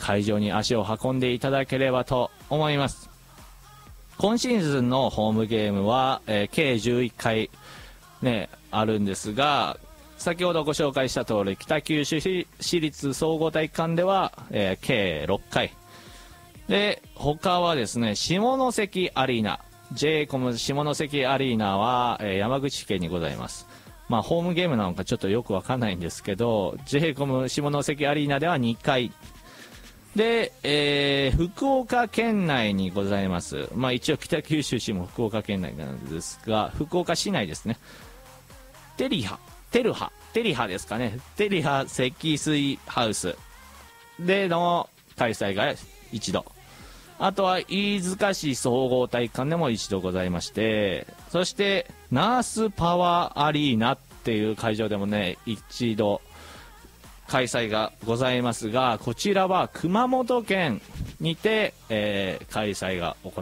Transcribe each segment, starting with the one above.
会場に足を運んでいただければと思います。今シーズンのホームゲームは、計11回、ね、あるんですが、先ほどご紹介した通り北九州市立総合体育館では、計6回で、他はですね、下関アリーナ J コム下関アリーナは、山口県にございます。まあホームゲームなのかちょっとよくわかんないんですけど、 J コム下関アリーナでは2回で、福岡県内にございます。まあ一応北九州市も福岡県内なんですが、福岡市内ですね、テリハですかね、テリハ積水ハウスでの開催が一度、あとは飯塚市総合体育館でも一度ございまして、そしてナースパワーアリーナっていう会場でもね一度開催がございますが、こちらは熊本県にて、試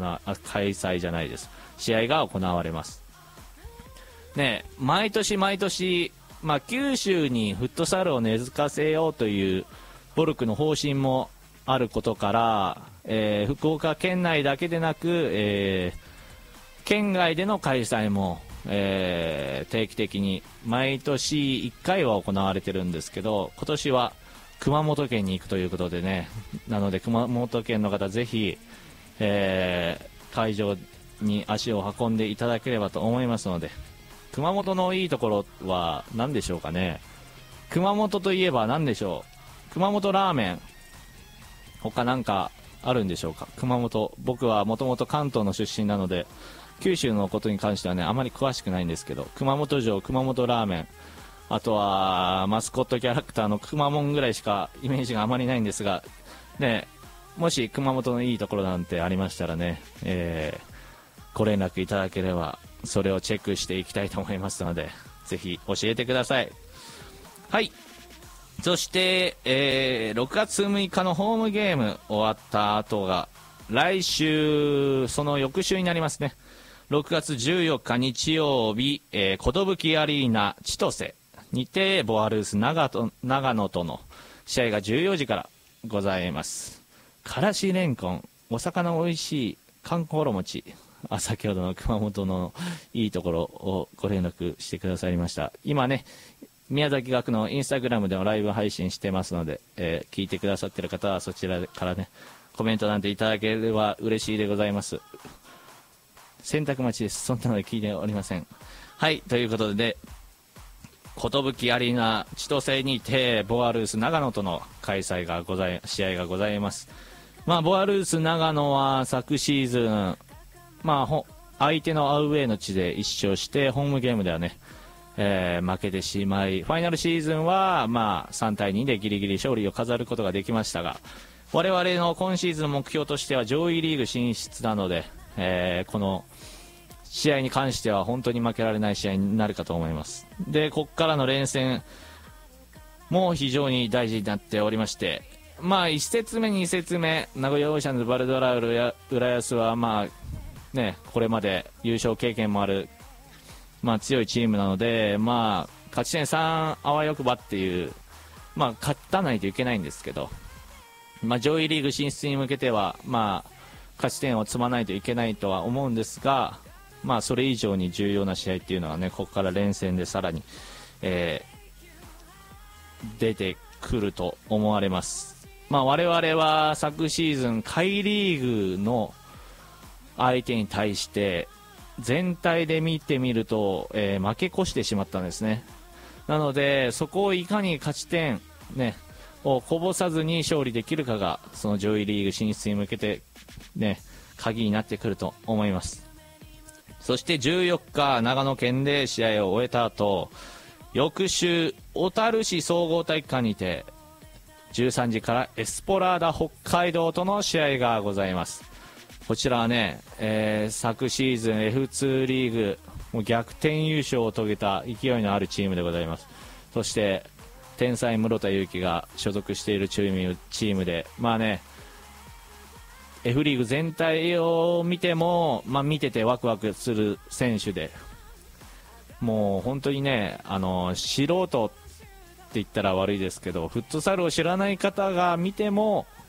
合が行われますね。毎年毎年、まあ、九州にフットサルを根付かせようというボルクの方針もあることから、福岡県内だけでなく、県外での開催も、定期的に毎年1回は行われてるんですけど、今年は熊本県に行くということでね、なので熊本県の方ぜひ、会場に足を運んでいただければと思いますので、熊本のいいところは何でしょうかね。熊本といえば何でしょう。熊本ラーメン、他なんかあるんでしょうか。熊本、僕はもともと関東の出身なので九州のことに関してはねあまり詳しくないんですけど、熊本城、熊本ラーメン、あとはマスコットキャラクターのくまモンぐらいしかイメージがあまりないんですがね、もし熊本のいいところなんてありましたらね、ご連絡いただければそれをチェックしていきたいと思いますので、ぜひ教えてください。はい。そして、6月6日のホームゲーム終わった後が来週、その翌週になりますね。6月14日日曜日、寿アリーナ千歳にてボアルース長野との試合が14時からございます。からしれんこん、お魚おいしいかんころ餅、先ほどの熊本のいいところをご連絡してくださいました。今ね、宮崎学のインスタグラムでもライブ配信してますので、聞いてくださってる方はそちらからねコメントなんていただければ嬉しいでございます。洗濯待ちです。そんなので聞いておりません。はい、ということで、寿アリーナ千歳にてボアルース長野との試合がございます。まあボアルース長野は昨シーズン、まあ相手のアウェーの地で1勝してホームゲームではね、負けてしまい、ファイナルシーズンはまあ3対2でギリギリ勝利を飾ることができましたが、我々の今シーズンの目標としては上位リーグ進出なので、この試合に関しては本当に負けられない試合になるかと思います。で、ここからの連戦も非常に大事になっておりまして、まあ1節目2節目名古屋オーシャンズバルドラウルや浦安はまあね、これまで優勝経験もある、まあ、強いチームなので、まあ、勝ち点3あわよくばっていう、まあ、勝たないといけないんですけど、まあ、上位リーグ進出に向けては、まあ、勝ち点を積まないといけないとは思うんですが、まあ、それ以上に重要な試合っていうのはね、ここから連戦でさらに、出てくると思われます。まあ、我々は昨シーズン下位リーグの相手に対して全体で見てみると、負け越してしまったんですね。なのでそこをいかに勝ち点、ね、をこぼさずに勝利できるかがその上位リーグ進出に向けて、ね、鍵になってくると思います。そして14日長野県で試合を終えた後、翌週小樽市総合体育館にて13時からエスポラーダ北海道との試合がございます。こちらはね、昨シーズン F2 リーグもう逆転優勝を遂げた勢いのあるチームでございます。そして天才室田裕樹が所属しているチームで、まあね、F リーグ全体を見ても、まあ、見ててワクワクする選手で、もう本当にね、素人って言ったら悪いですけど、フットサルを知らない方が見ても